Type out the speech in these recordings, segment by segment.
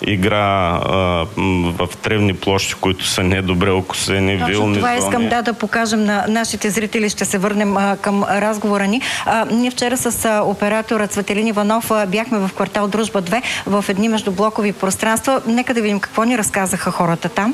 игра в тревни площи, които са недобре окосени, вилни това зони. искам да покажем на нашите зрители. Ще се върнем към разговора ни. Ние вчера с оператора Цветелин Иванов бяхме в квартал Дружба 2 в едни междублокови пространства. Нека да видим какво ни разказаха хората там.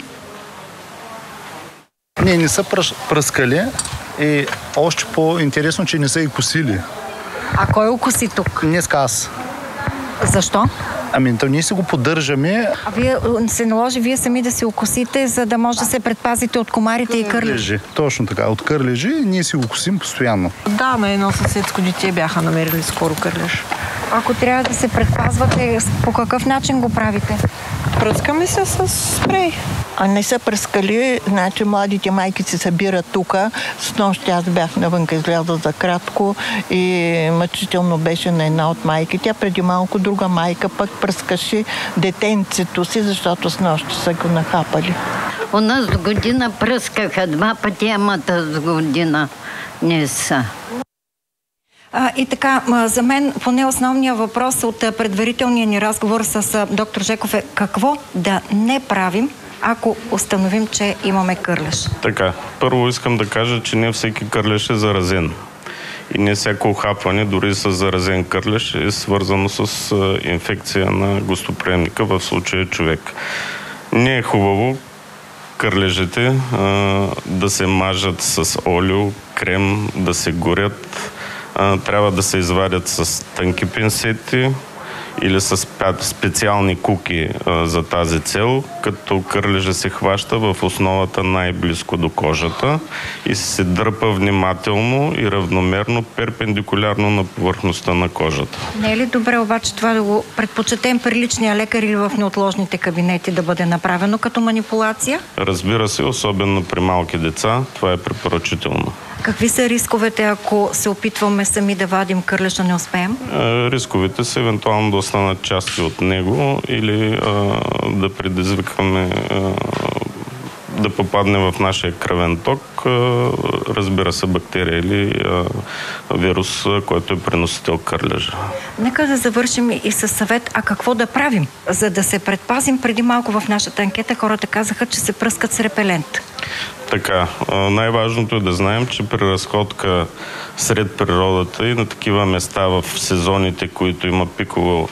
Не са пръскали и още по-интересно, че не са и косили. А кой окоси тук? Днеска аз. Защо? То ние си го поддържаме. А вие се наложи вие сами да се окосите, за да може да се предпазите от комарите и кърлежи? Точно така, от кърлежи ние си го косим постоянно. Да, на едно съседско дете бяха намерили скоро кърлеж. Ако трябва да се предпазвате, по какъв начин го правите? Пръскаме се с спрей. А не са пръскали, значи младите майки се събират тук. С нощи аз бях навънка излязла за кратко и мъчително беше на една от майки. Тя преди малко друга майка пък пръскаше детенцето си, защото с нощи са го нахапали. У нас година пръскаха 2 пъти, ама тази година не са. И така, за мен поне основният въпрос от предварителния ни разговор с доктор Жеков е какво да не правим, ако установим, че имаме кърлеж. Така, първо искам да кажа, че не всеки кърлеж е заразен. И не всяко охапване, дори с заразен кърлеж, е свързано с инфекция на гостоприемника, в случая човек. Не е хубаво кърлежите да се мажат с олио, крем, да се горят. Трябва да се извадят с тънки пинцети или с специални куки за тази цел, като кърлежа се хваща в основата най-близко до кожата и се дърпа внимателно и равномерно, перпендикулярно на повърхността на кожата. Не е ли добре обаче това да го предпочетем при личния лекар или в неотложните кабинети да бъде направено като манипулация? Разбира се, особено при малки деца, това е препоръчително. Какви са рисковете, ако се опитваме сами да вадим кърлеж, а не успеем? Рисковете са евентуално да останат части от него или да предизвикаме да попадне в нашия кръвен ток, разбира се, бактерия или вирус, който е преносител кърлежа. Нека да завършим и със съвет, а какво да правим, за да се предпазим. Преди малко в нашата анкета хората казаха, че се пръскат с репелент. Така, най-важното е да знаем, че при разходка сред природата и на такива места в сезоните, които има пиково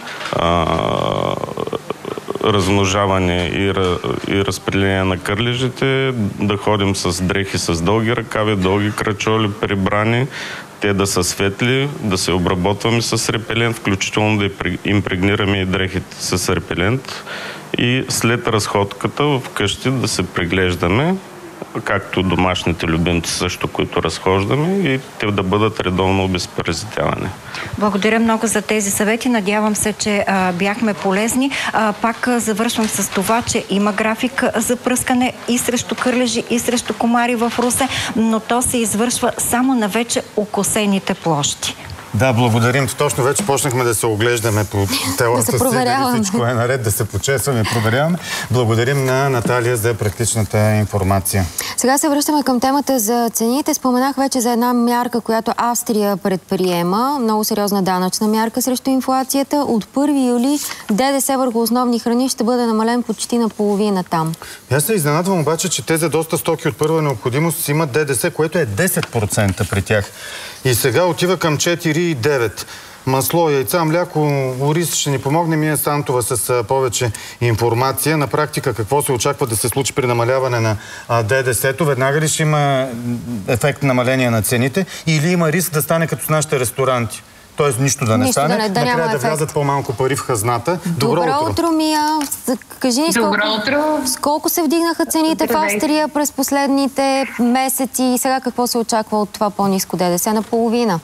размножаване и разпределение на кърлежите, да ходим с дрехи с дълги ръкави, дълги крачоли, прибрани, те да са светли, да се обработваме с репелент, включително да импрегнираме и дрехите с репелент и след разходката вкъщи да се преглеждаме, както домашните любимци също, които разхождаме и те да бъдат редовно обезпаразитявани. Благодаря много за тези съвети. Надявам се, че бяхме полезни. Пак завършвам с това, че има график за пръскане и срещу кърлежи, и срещу комари в Русе, но то се извършва само на вече окосените площи. Да, благодарим. Точно вече почнахме да се оглеждаме по телата си, дали всичко е наред, да се почесваме, проверяваме. Благодарим на Наталия за практичната информация. Сега се връщаме към темата за цените. Споменах вече за една мярка, която Австрия предприема. Много сериозна данъчна мярка срещу инфлацията. От 1 юли ДДС върху основни храни ще бъде намален почти наполовина там. Аз се изненадвам обаче, че те за доста стоки от първа необходимост имат ДДС, което е 10% при тях. И сега отива към 4,9. Масло, яйца, мляко, ориз ще ни помогне Мия Сантова с повече информация. На практика какво се очаква да се случи при намаляване на ДДС-то? Веднага ли ще има ефект намаление на цените или има риск да стане като с нашите ресторанти? Тоест нищо да не стане, накрая да влязат по-малко пари в хазната. Добро утро, Мия. Кажи ни с колко се вдигнаха цените в Австрия през последните месеци и сега какво се очаква от това по-ниско ДДС на половина?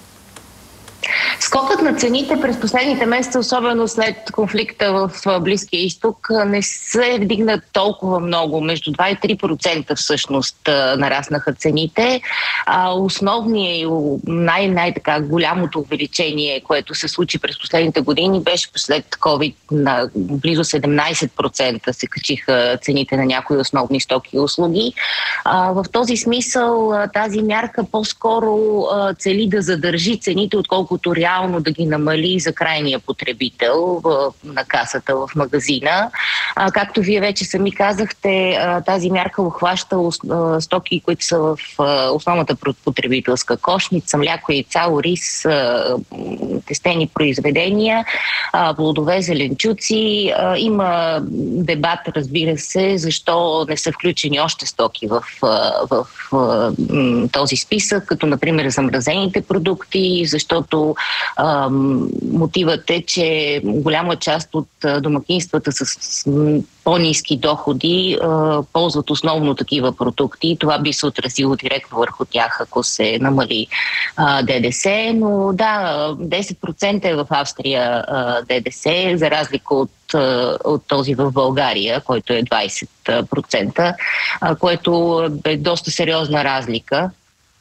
Скокът на цените през последните месеца, особено след конфликта в Близкия изток, не се вдигна толкова много. Между 2 и 3% всъщност нараснаха цените. Основният и най-така голямото увеличение, което се случи през последните години, беше след COVID. На близо 17% се качиха цените на някои основни стоки и услуги. В този смисъл тази мярка по-скоро цели да задържи цените, отколкото реално да ги намали за крайния потребител на касата в магазина. Както вие вече сами казахте, тази мярка обхваща стоки, които са в основната потребителска кошница, мляко, яйца, ориз, тестени произведения, плодове, зеленчуци. Има дебат, разбира се, защо не са включени още стоки в този списък, като например замразените продукти, защото мотивът е, че голяма част от домакинствата с по-ниски доходи ползват основно такива продукти. Това би се отразило директно върху тях, ако се намали ДДС. Но да, 10% е в Австрия ДДС, за разлика от този в България, който е 20%, което е доста сериозна разлика.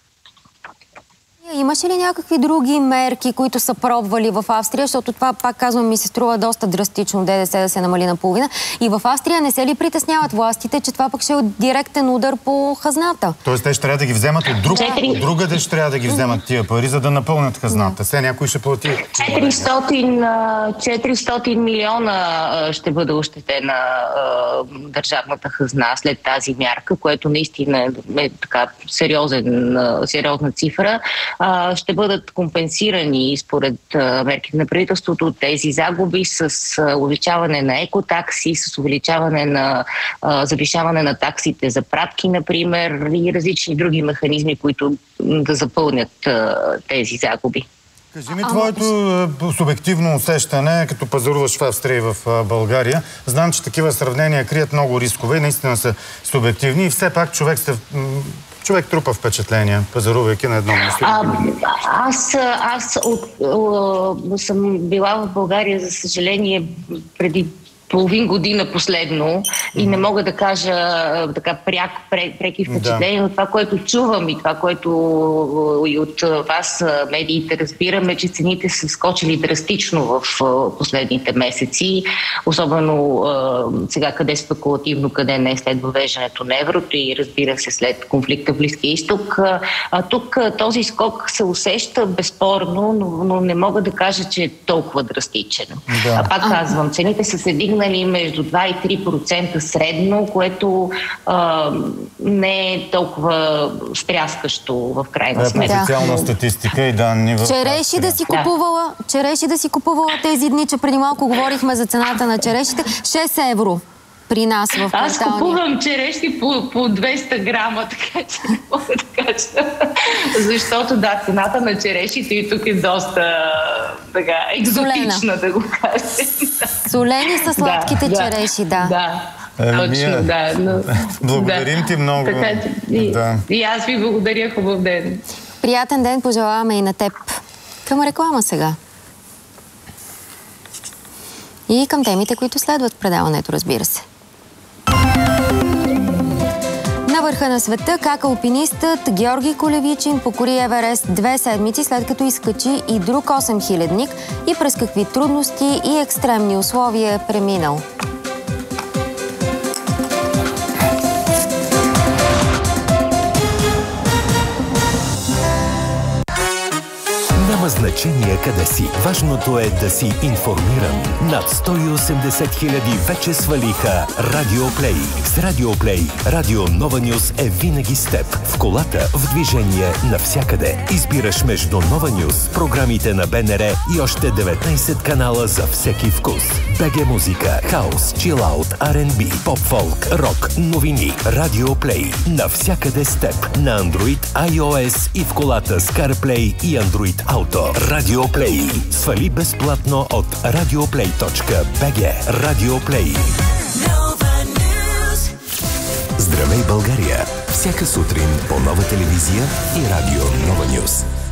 Имаше ли някакви други мерки, които са пробвали в Австрия? Защото това, пак казвам, ми се струва доста драстично ДДС да се намали наполовина. И в Австрия не се ли притесняват властите, че това пък ще е директен удар по хазната? Тоест те ще трябва да ги вземат от другаде, ще трябва да ги вземат тия пари, за да напълнят хазната. Все някой ще плати. 400 милиона ще бъде ощетена държавната хазна след тази мярка, което наистина е така сериозна цифра. Ще бъдат компенсирани според мерките на правителството тези загуби с увеличаване на екотакси, с увеличаване на завишаване на таксите за пратки, например, и различни други механизми, които да запълнят тези загуби. Кажи ми твоето субективно усещане, като пазаруваш в Австрия и в България. Знам, че такива сравнения крият много рискове и наистина са субективни и все пак човек трупа впечатления, пазарувайки на едно място. Аз съм била в България, за съжаление, преди половин година последно и не мога да кажа така преки впечатления, но това, което чувам и това, което и от вас медиите разбираме, че цените са скочили драстично в последните месеци, особено сега къде спекулативно, къде не след въвеждането на еврото и разбира се след конфликта в Близкия изток. Тук този скок се усеща безспорно, но не мога да кажа, че е толкова драстичен. Да. Пак казвам, цените са се дигнали между 2 и 3% средно, което не е толкова стряскащо в крайна сметка. Официална статистика и данни в Череши да си купувала тези дни, че преди малко говорихме за цената на черешите. 6 евро при нас в кварталния. Аз купувам череши по 200 грама, така че не мога да кажа. Защото да, цената на черешите и тук е доста така екзотична, да го кажем. Солени са сладките череши, да. Точно, да. Благодарим ти много. Така, и аз ви благодаря, хубав ден. Приятен ден пожелаваме и на теб. Към реклама сега. И към темите, които следват предаването, разбира се. На върха на света как алпинистът Георги Колевичин покори Еверест 2 седмици, след като изкачи и друг 8000-ник и през какви трудности и екстремни условия е преминал. Няма значение къде си. Важното е да си информиран. Над 180 хиляди вече свалиха Радиоплей. С Радиоплей Радио Нова Нюс е винаги с теб. В колата, в движение, навсякъде. Избираш между Нова Нюс, програмите на БНР и още 19 канала за всеки вкус. БГ музика, хаус, чилаут, R&B, поп-фолк, рок, новини. Радиоплей. Навсякъде с теб. На Android, iOS и в колата с CarPlay и Android Auto. Радиоплей. Свали безплатно от radioplay.bg. Радиоплей. Здравей, България! Всяка сутрин по Нова телевизия и Радио Нова Нюс.